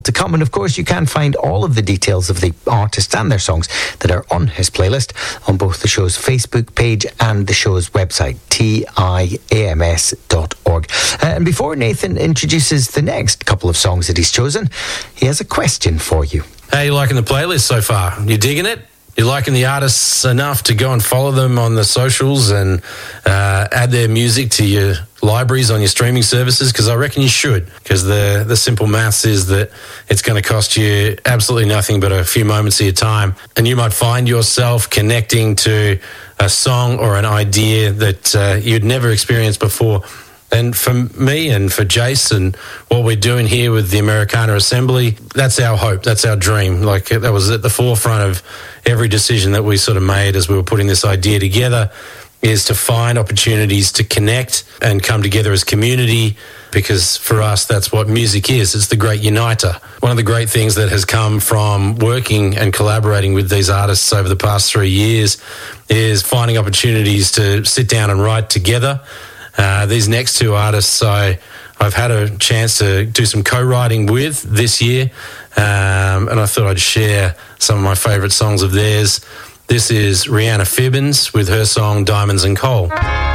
to come. And of course, you can find all of the details of the artists and their songs that are on his playlist on both the show's Facebook page and the show's website, tiams.org. And before Nathan introduces the next couple of songs that he's chosen, he has a question for you. How are you liking the playlist so far? You digging it? You liking the artists enough to go and follow them on the socials and add their music to your libraries on your streaming services? Because I reckon you should, because the simple maths is that it's going to cost you absolutely nothing but a few moments of your time, and you might find yourself connecting to a song or an idea that you'd never experienced before. And for me and for Jason, what we're doing here with the Americana Assembly, that's our hope, that's our dream. Like, that was at the forefront of every decision that we sort of made as we were putting this idea together, is to find opportunities to connect and come together as community, because for us, that's what music is. It's the great uniter. One of the great things that has come from working and collaborating with these artists over the past 3 years is finding opportunities to sit down and write together. These next two artists I've had a chance to do some co-writing with this year, and I thought I'd share some of my favourite songs of theirs. This is Rihanna Fibbins with her song Diamonds and Coal.